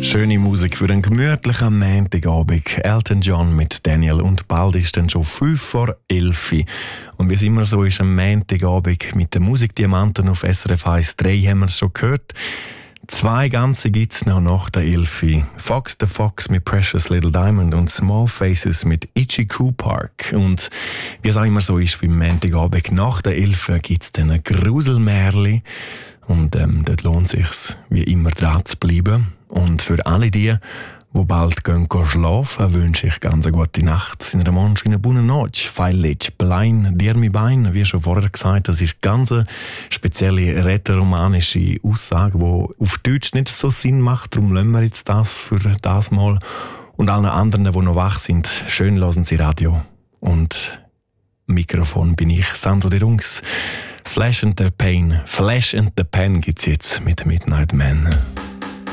Schöne Musik für einen gemütlichen Montagabend. Elton John mit Daniel und bald ist dann schon 11:05. Und wie es immer so ist, am Montagabend mit den Musikdiamanten auf SRF 1-3 haben wir es schon gehört. 2 ganze gibt es noch nach der 11. Fox the Fox mit Precious Little Diamond und Small Faces mit Ichiku Park. Und wie es auch immer so ist, beim Montagabend nach der 11 gibt es dann ein Gruselmärli. Und dort lohnt es sich, wie immer dran zu bleiben. Und für alle die bald gehen schlafen, wünsche ich ganz eine gute Nacht. Sina Monsch in buona noche, feillich, blein, dir mi bein. Wie schon vorher gesagt, das ist ganz eine spezielle rätoromanische Aussage, die auf Deutsch nicht so Sinn macht. Darum lassen wir jetzt das für das Mal. Und allen anderen, die noch wach sind, schön lassen Sie Radio. Und Mikrofon bin ich, Sandro De Rungs. Flash and the Pen gibt's jetzt mit Midnight Man.